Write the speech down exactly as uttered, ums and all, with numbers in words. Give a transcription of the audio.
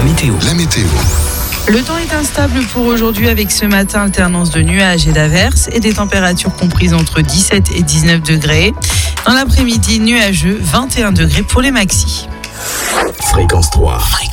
La météo. La météo. Le temps est instable pour aujourd'hui avec ce matin alternance de nuages et d'averses et des températures comprises entre dix-sept et dix-neuf degrés. Dans l'après-midi, nuageux, vingt et un degrés pour les maxis. Fréquence trois.